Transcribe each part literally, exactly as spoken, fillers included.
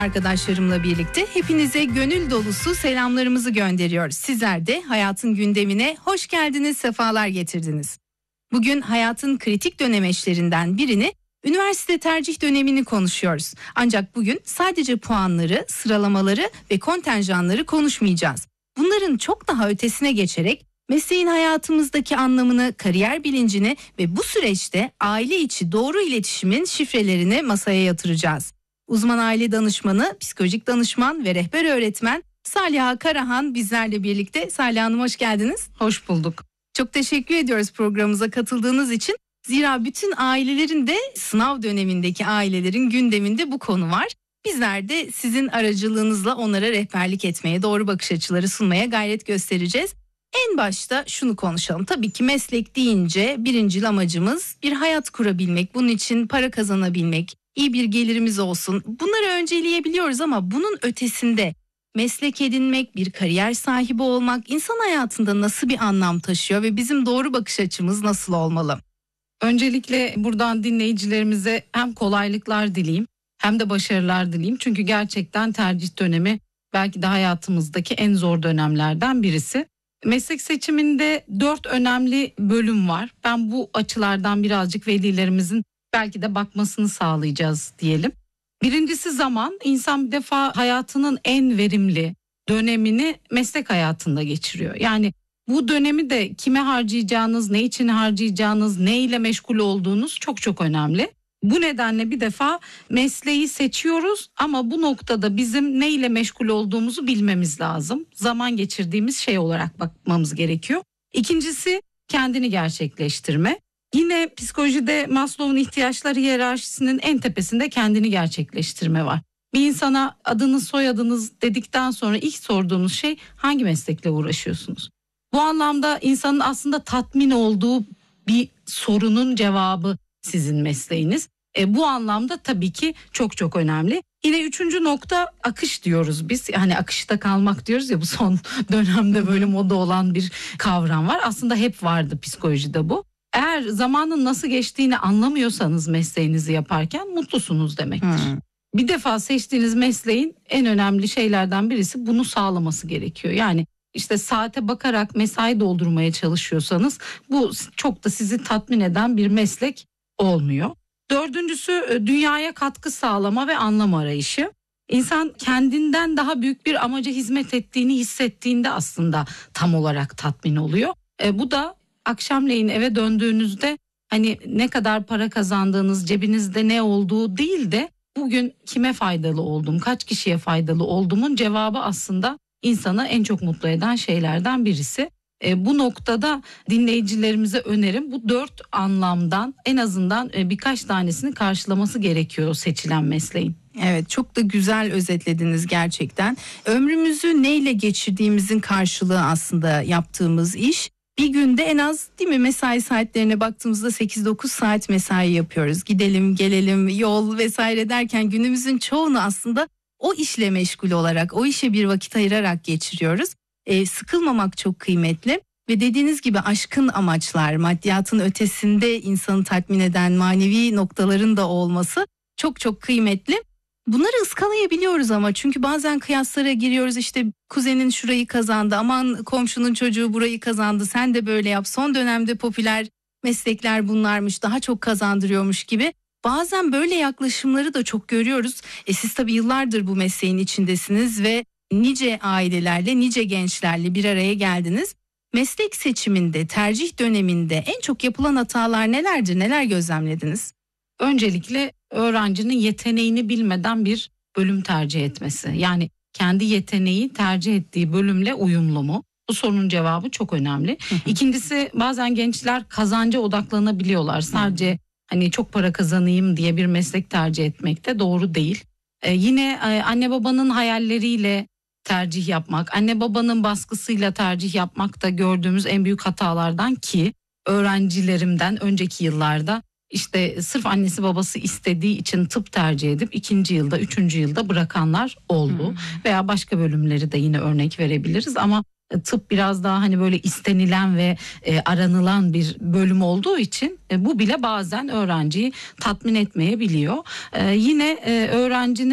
Arkadaşlarımla birlikte hepinize gönül dolusu selamlarımızı gönderiyoruz. Sizler de hayatın gündemine hoş geldiniz, sefalar getirdiniz. Bugün hayatın kritik dönemeçlerinden birini, üniversite tercih dönemini konuşuyoruz. Ancak bugün sadece puanları, sıralamaları ve kontenjanları konuşmayacağız. Bunların çok daha ötesine geçerek mesleğin hayatımızdaki anlamını, kariyer bilincini ve bu süreçte aile içi doğru iletişimin şifrelerini masaya yatıracağız. Uzman aile danışmanı, psikolojik danışman ve rehber öğretmen Saliha Karahan bizlerle birlikte. Saliha Hanım, hoş geldiniz. Hoş bulduk. Çok teşekkür ediyoruz programımıza katıldığınız için. Zira bütün ailelerin de sınav dönemindeki ailelerin gündeminde bu konu var. Bizler de sizin aracılığınızla onlara rehberlik etmeye, doğru bakış açıları sunmaya gayret göstereceğiz. En başta şunu konuşalım. Tabii ki meslek deyince birincil amacımız bir hayat kurabilmek, bunun için para kazanabilmek, iyi bir gelirimiz olsun. Bunları önceleyebiliyoruz ama bunun ötesinde meslek edinmek, bir kariyer sahibi olmak insan hayatında nasıl bir anlam taşıyor ve bizim doğru bakış açımız nasıl olmalı? Öncelikle buradan dinleyicilerimize hem kolaylıklar dileyim hem de başarılar dileyim. Çünkü gerçekten tercih dönemi belki de hayatımızdaki en zor dönemlerden birisi. Meslek seçiminde dört önemli bölüm var. Ben bu açılardan birazcık velilerimizin belki de bakmasını sağlayacağız diyelim. Birincisi zaman. İnsan bir defa hayatının en verimli dönemini meslek hayatında geçiriyor. Yani bu dönemi de kime harcayacağınız, ne için harcayacağınız, ne ile meşgul olduğunuz çok çok önemli. Bu nedenle bir defa mesleği seçiyoruz ama bu noktada bizim ne ile meşgul olduğumuzu bilmemiz lazım. Zaman geçirdiğimiz şey olarak bakmamız gerekiyor. İkincisi kendini gerçekleştirme. Yine psikolojide Maslow'un ihtiyaçları hiyerarşisinin en tepesinde kendini gerçekleştirme var. Bir insana adınız soyadınız dedikten sonra ilk sorduğunuz şey hangi meslekle uğraşıyorsunuz? Bu anlamda insanın aslında tatmin olduğu bir sorunun cevabı sizin mesleğiniz. E, bu anlamda tabii ki çok çok önemli. Yine üçüncü nokta akış diyoruz biz. Hani akışta kalmak diyoruz ya, bu son dönemde böyle moda olan bir kavram var. Aslında hep vardı psikolojide bu. Eğer zamanın nasıl geçtiğini anlamıyorsanız mesleğinizi yaparken mutlusunuz demektir. Hmm. Bir defa seçtiğiniz mesleğin en önemli şeylerden birisi bunu sağlaması gerekiyor. Yani işte saate bakarak mesai doldurmaya çalışıyorsanız bu çok da sizi tatmin eden bir meslek olmuyor. Dördüncüsü dünyaya katkı sağlama ve anlam arayışı. İnsan kendinden daha büyük bir amaca hizmet ettiğini hissettiğinde aslında tam olarak tatmin oluyor. E, bu da akşamleyin eve döndüğünüzde hani ne kadar para kazandığınız, cebinizde ne olduğu değil de bugün kime faydalı oldum, kaç kişiye faydalı olduğumun cevabı aslında insanı en çok mutlu eden şeylerden birisi. E, bu noktada dinleyicilerimize önerim bu dört anlamdan en azından e, birkaç tanesini karşılaması gerekiyor seçilen mesleğin. Evet, çok da güzel özetlediniz gerçekten. Ömrümüzü neyle geçirdiğimizin karşılığı aslında yaptığımız iş. Bir günde en az, değil mi, mesai saatlerine baktığımızda sekiz dokuz saat mesai yapıyoruz. Gidelim gelelim, yol vesaire derken günümüzün çoğunu aslında o işle meşgul olarak, o işe bir vakit ayırarak geçiriyoruz. Ee, sıkılmamak çok kıymetli ve dediğiniz gibi aşkın amaçlar, maddiyatın ötesinde insanı tatmin eden manevi noktaların da olması çok çok kıymetli. Bunları ıskalayabiliyoruz ama çünkü bazen kıyaslara giriyoruz, işte kuzenin şurayı kazandı, aman komşunun çocuğu burayı kazandı, sen de böyle yap, son dönemde popüler meslekler bunlarmış, daha çok kazandırıyormuş gibi. Bazen böyle yaklaşımları da çok görüyoruz. E siz tabii yıllardır bu mesleğin içindesiniz ve nice ailelerle, nice gençlerle bir araya geldiniz. Meslek seçiminde, tercih döneminde en çok yapılan hatalar nelerdir, neler gözlemlediniz? Öncelikle öğrencinin yeteneğini bilmeden bir bölüm tercih etmesi. Yani kendi yeteneği tercih ettiği bölümle uyumlu mu? Bu sorunun cevabı çok önemli. Hı hı. İkincisi, bazen gençler kazanca odaklanabiliyorlar. Sadece hani çok para kazanayım diye bir meslek tercih etmek de doğru değil. Ee, yine e, anne babanın hayalleriyle tercih yapmak, anne babanın baskısıyla tercih yapmak da gördüğümüz en büyük hatalardan, ki öğrencilerimden önceki yıllarda işte sırf annesi babası istediği için tıp tercih edip ikinci yılda, üçüncü yılda bırakanlar oldu. Hmm. Veya başka bölümleri de yine örnek verebiliriz ama tıp biraz daha hani böyle istenilen ve e, aranılan bir bölüm olduğu için e, bu bile bazen öğrenciyi tatmin etmeyebiliyor. E, yine e, öğrencinin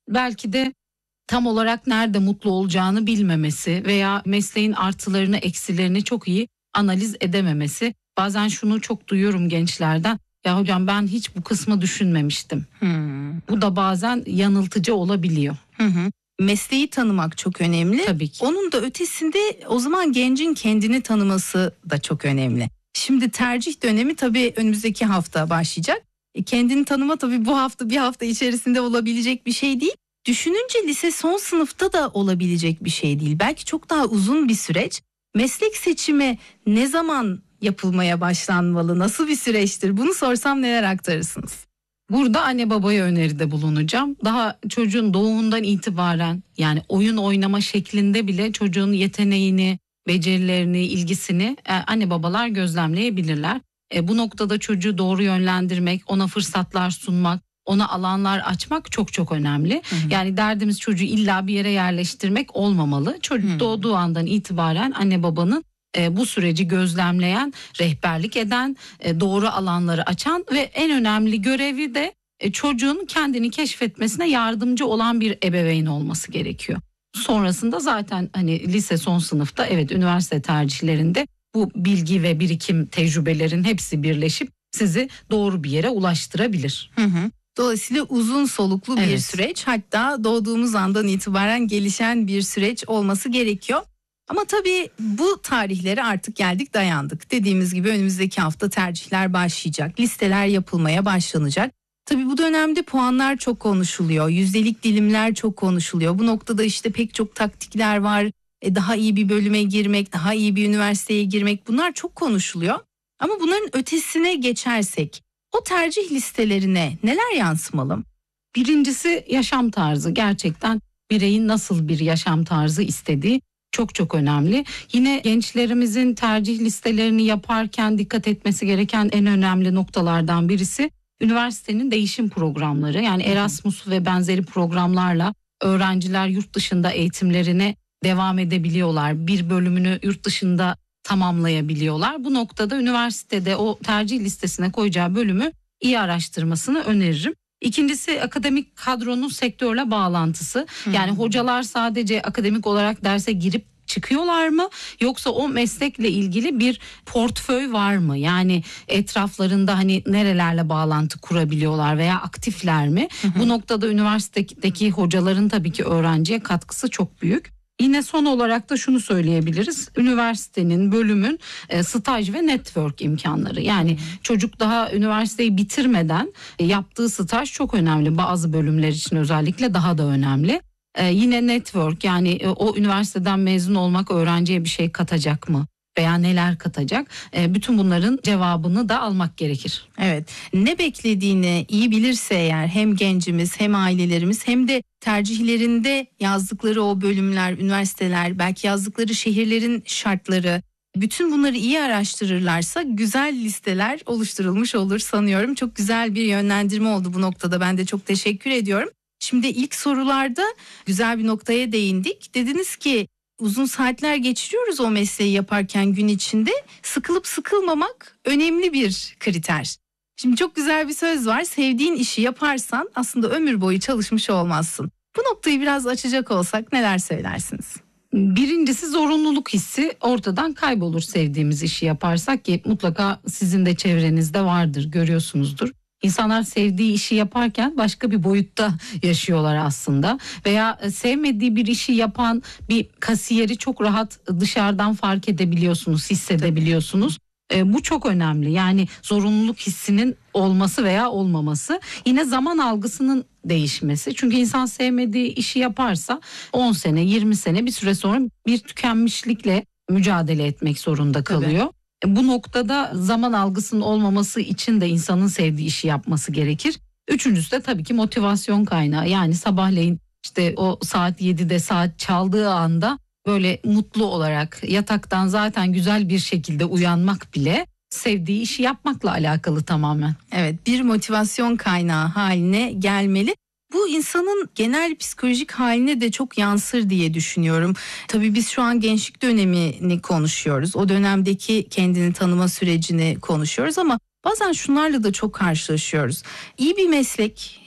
belki de tam olarak nerede mutlu olacağını bilmemesi veya mesleğin artılarını eksilerini çok iyi analiz edememesi. Bazen şunu çok duyuyorum gençlerden: ya hocam ben hiç bu kısmı düşünmemiştim. Hmm. Bu da bazen yanıltıcı olabiliyor. Hı hı. Mesleği tanımak çok önemli. Tabii ki. Onun da ötesinde o zaman gencin kendini tanıması da çok önemli. Şimdi tercih dönemi tabii önümüzdeki hafta başlayacak. E kendini tanıma tabii bu hafta bir hafta içerisinde olabilecek bir şey değil. Düşününce lise son sınıfta da olabilecek bir şey değil. Belki çok daha uzun bir süreç. Meslek seçimi ne zaman yapılmaya başlanmalı? Nasıl bir süreçtir? Bunu sorsam neler aktarırsınız? Burada anne babaya öneride bulunacağım. Daha çocuğun doğumundan itibaren, yani oyun oynama şeklinde bile çocuğun yeteneğini, becerilerini, ilgisini anne babalar gözlemleyebilirler. E, bu noktada çocuğu doğru yönlendirmek, ona fırsatlar sunmak, ona alanlar açmak çok çok önemli. Hı hı. Yani derdimiz çocuğu illa bir yere yerleştirmek olmamalı. Çocuk hı. doğduğu andan itibaren anne babanın e, bu süreci gözlemleyen, rehberlik eden, e, doğru alanları açan ve en önemli görevi de e, çocuğun kendini keşfetmesine yardımcı olan bir ebeveyn olması gerekiyor. Sonrasında zaten hani lise son sınıfta, evet, üniversite tercihlerinde bu bilgi ve birikim tecrübelerin hepsi birleşip sizi doğru bir yere ulaştırabilir. Hı hı. Dolayısıyla uzun soluklu bir evet. süreç, hatta doğduğumuz andan itibaren gelişen bir süreç olması gerekiyor. Ama tabii bu tarihlere artık geldik dayandık. Dediğimiz gibi önümüzdeki hafta tercihler başlayacak, listeler yapılmaya başlanacak. Tabii bu dönemde puanlar çok konuşuluyor, yüzdelik dilimler çok konuşuluyor. Bu noktada işte pek çok taktikler var. E daha iyi bir bölüme girmek, daha iyi bir üniversiteye girmek, bunlar çok konuşuluyor. Ama bunların ötesine geçersek o tercih listelerine neler yansımalı? Birincisi yaşam tarzı. Gerçekten bireyin nasıl bir yaşam tarzı istediği çok çok önemli. Yine gençlerimizin tercih listelerini yaparken dikkat etmesi gereken en önemli noktalardan birisi üniversitenin değişim programları. Yani Erasmus ve benzeri programlarla öğrenciler yurt dışında eğitimlerine devam edebiliyorlar. Bir bölümünü yurt dışında tamamlayabiliyorlar. Bu noktada üniversitede o tercih listesine koyacağı bölümü iyi araştırmasını öneririm. İkincisi akademik kadronun sektörle bağlantısı. Yani hmm. hocalar sadece akademik olarak derse girip çıkıyorlar mı, yoksa o meslekle ilgili bir portföy var mı? Yani etraflarında hani nerelerle bağlantı kurabiliyorlar veya aktifler mi? Hı hı. Bu noktada üniversitedeki hocaların tabii ki öğrenciye katkısı çok büyük. Yine son olarak da şunu söyleyebiliriz: üniversitenin, bölümün e, staj ve network imkanları. Yani hmm. çocuk daha üniversiteyi bitirmeden e, yaptığı staj çok önemli. Bazı bölümler için özellikle daha da önemli. E, yine network, yani e, o üniversiteden mezun olmak öğrenciye bir şey katacak mı? Veya neler katacak? E, bütün bunların cevabını da almak gerekir. Evet, ne beklediğini iyi bilirse eğer hem gencimiz hem ailelerimiz hem de tercihlerinde yazdıkları o bölümler, üniversiteler, belki yazdıkları şehirlerin şartları, bütün bunları iyi araştırırlarsa güzel listeler oluşturulmuş olur sanıyorum. Çok güzel bir yönlendirme oldu bu noktada. Ben de çok teşekkür ediyorum. Şimdi ilk sorularda güzel bir noktaya değindik. Dediniz ki uzun saatler geçiriyoruz o mesleği yaparken gün içinde. Sıkılıp sıkılmamak önemli bir kriter. Şimdi çok güzel bir söz var: sevdiğin işi yaparsan aslında ömür boyu çalışmış olmazsın. Bu noktayı biraz açacak olsak neler söylersiniz? Birincisi zorunluluk hissi ortadan kaybolur sevdiğimiz işi yaparsak, ki mutlaka sizin de çevrenizde vardır, görüyorsunuzdur. İnsanlar sevdiği işi yaparken başka bir boyutta yaşıyorlar aslında. Veya sevmediği bir işi yapan bir kasiyeri çok rahat dışarıdan fark edebiliyorsunuz, hissedebiliyorsunuz. E, bu çok önemli. Yani zorunluluk hissinin olması veya olmaması. Yine zaman algısının değişmesi. Çünkü insan sevmediği işi yaparsa on sene, yirmi sene bir süre sonra bir tükenmişlikle mücadele etmek zorunda kalıyor. Tabii. Bu noktada zaman algısının olmaması için de insanın sevdiği işi yapması gerekir. Üçüncüsü de tabii ki motivasyon kaynağı. Yani sabahleyin işte o saat yedide saat çaldığı anda böyle mutlu olarak yataktan zaten güzel bir şekilde uyanmak bile sevdiği işi yapmakla alakalı tamamen. Evet, bir motivasyon kaynağı haline gelmeli. Bu insanın genel psikolojik haline de çok yansır diye düşünüyorum. Tabii biz şu an gençlik dönemini konuşuyoruz. O dönemdeki kendini tanıma sürecini konuşuyoruz ama bazen şunlarla da çok karşılaşıyoruz. İyi bir meslek,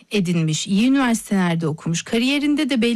edinmiş, iyi üniversitelerde okumuş, kariyerinde de belli